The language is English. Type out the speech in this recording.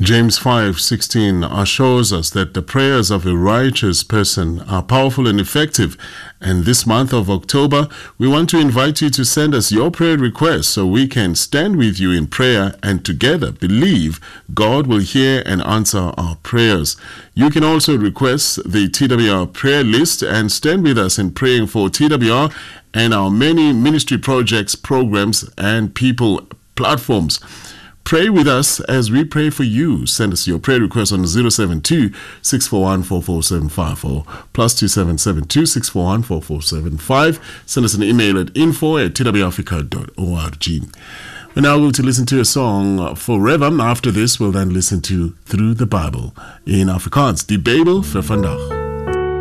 James 5:16 shows us that the prayers of a righteous person are powerful and effective. And this month of October, we want to invite you to send us your prayer requests so we can stand with you in prayer and together believe God will hear and answer our prayers. You can also request the TWR prayer list and stand with us in praying for TWR and our many ministry projects, programs, and people platforms. Pray with us as we pray for you. Send us your prayer request on 072-641-4475 or +277-2641-4475. Send us an email at info@twrafrica.org. We're now going to listen to a song forever. After this, we'll then listen to Through the Bible in Afrikaans. Die Bijbel vir vandag.